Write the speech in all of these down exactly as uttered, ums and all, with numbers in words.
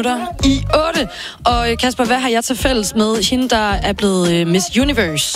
i otte. Og Kasper, hvad har jeg til fælles med hende, der er blevet Miss Universe?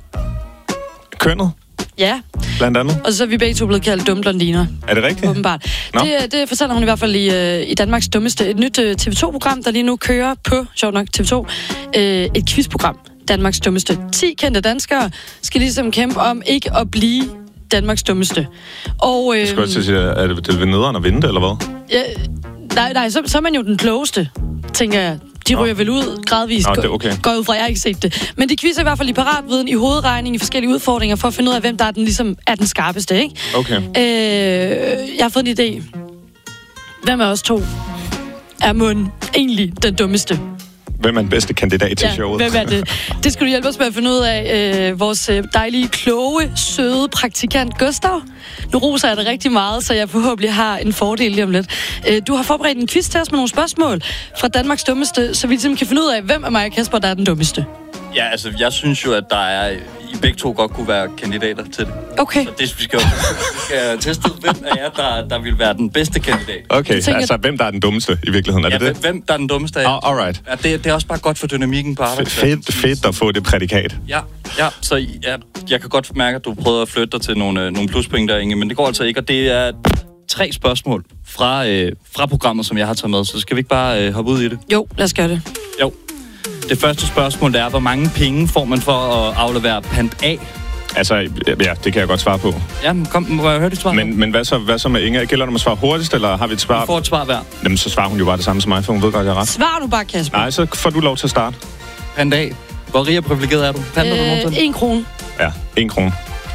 Kønnet? Ja. Blandt andet? Og så er vi begge to blevet kaldt dumme blondiner. Er det rigtigt? Åbenbart. Det, det fortæller hun i hvert fald i, i Danmarks Dummeste. Et nyt T V to-program, der lige nu kører på, sjovt nok, T V to. Et quizprogram. Danmarks Dummeste. ti kendte danskere skal ligesom kæmpe om ikke at blive Danmarks Dummeste. Og, øh, skal sige, er det, det ved nederen at vinde det, eller hvad? Ja, nej, nej så, så er man jo den klogeste, tænker jeg. De ryger vel ud gradvist. Nå, det okay. Går ud fra, jeg har ikke set det. Men de quizzer i hvert fald i paratviden, i hovedregning, i forskellige udfordringer, for at finde ud af, hvem der er den, ligesom, er den skarpeste, ikke? Okay. Øh, jeg har fået en idé. Hvem af os to er mund egentlig den dummeste? Hvem er den bedste kandidat til ja, showet? hvem er det? Det skal du hjælpe os med at finde ud af. Øh, vores dejlige, kloge, søde praktikant Gustav. Nu roser jeg det rigtig meget, så jeg forhåbentlig har en fordel lige om lidt. Øh, du har forberedt en quiz til os med nogle spørgsmål fra Danmarks Dummeste, så vi simpelthen kan finde ud af, hvem af mig og Kasper, der er den dummeste. Ja, altså, jeg synes jo, at der er... I begge to godt kunne være kandidater til det. Okay. Så det, vi skal jo skal teste, hvem af jer, der, der vil være den bedste kandidat. Okay, tænker, altså hvem der er den dummeste i virkeligheden, er ja, det det? hvem der er den dummeste af jer. Oh, alright. Ja, det, det er også bare godt for dynamikken på arbejdspladsen. Fedt, fedt at få det prædikat. Ja, ja, så ja, jeg kan godt mærke, at du prøver at flytte dig til nogle, nogle pluspoint der, Inge, men det går altså ikke, og det er tre spørgsmål fra, øh, fra programmet, som jeg har taget med, så skal vi ikke bare øh, hoppe ud i det? Jo, lad os gøre det. Jo. Det første spørgsmål er, hvor mange penge får man for at aflevere pant A? Altså, ja, det kan jeg godt svare på. Ja, men kom, må jeg høre dit svar? Men, men hvad, så, hvad så med Inge? Gælder det om at svare hurtigst, eller har vi et svar? Vi får et svar hver. Jamen, så svarer hun jo bare det samme som mig, for hun ved godt, jeg er ret. Svar du bare, Kasper. Nej, så får du lov til at starte. Pant A. Hvor rig og privilegeret er du? Panter øh, du nogensinde? En krone. Ja, en krone.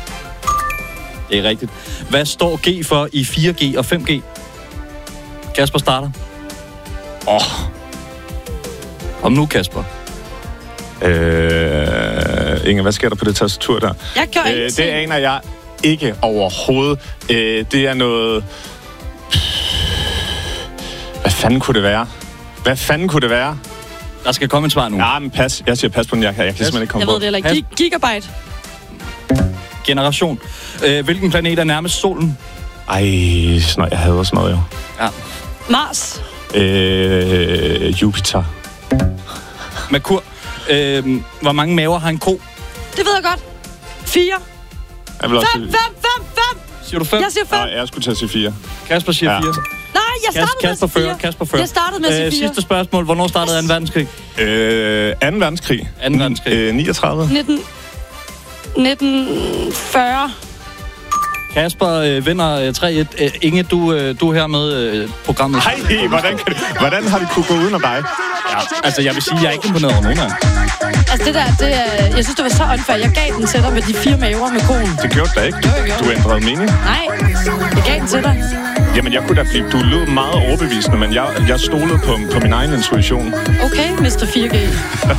Det er rigtigt. Hvad står G for i fire G og fem G? Kasper starter. Åh. Oh. Om nu, Kasper. Øh, Inge, hvad sker der på det tastatur der? Jeg gør øh, det aner jeg ikke overhovedet. Øh, det er noget... Hvad fanden kunne det være? Hvad fanden kunne det være? Der skal komme et svar nu. Ja, men pas. Jeg siger pas på den. Jeg kan, jeg kan simpelthen ikke komme jeg på. Jeg ved det heller ikke. Gigabyte. Generation. Øh, hvilken planet er nærmest solen? Ej, snart, jeg hader sådan noget jo. Ja. Mars. Øh, Jupiter. Merkur. Øh, hvor mange maver har en ko? Det ved jeg godt. Fire. Jeg vil også fem, sige... fem, fem, fem. Siger du fem? Jeg siger fem. Nej, jeg skulle til at sige fire. Kasper siger ja. fire. Nej, jeg startede Kasper med at sige fører. fire. Kasper fører. Jeg startede med at sige øh, fire. Sidste spørgsmål. Hvornår startede anden verdenskrig? Øh, anden verdenskrig. anden verdenskrig. Øh, niogtredive. nitten... nitten fyrre. Kasper øh, vinder øh, tre et. Øh, Inge, du, øh, du er her med øh, programmet. Hej, hvordan, kan det, hvordan har vi kunne gå uden om dig? Ja, altså, jeg vil sige, at jeg er ikke imponeret over nogen af. Altså, det der, det er... Jeg synes, det var så unfair. Jeg gav den til dig med de fire maver med konen. Det gjorde du da ikke. Du, du ændrede mening. Nej, jeg gav den til dig. Jamen, jeg kunne da blive... Du lød meget overbevisende, men jeg, jeg stolede på, på min egen intuition. Okay, mister fire G.